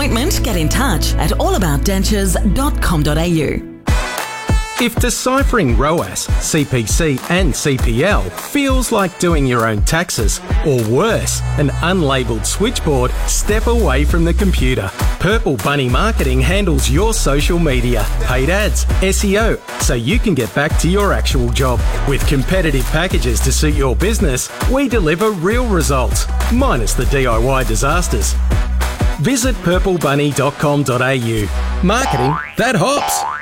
appointment, get in touch at allaboutdentures.com.au. If deciphering ROAS, CPC and CPL feels like doing your own taxes, or worse, an unlabelled switchboard, step away from the computer. Purple Bunny Marketing handles your social media, paid ads, SEO, so you can get back to your actual job. With competitive packages to suit your business, we deliver real results, minus the DIY disasters. Visit purplebunny.com.au. Marketing that hops.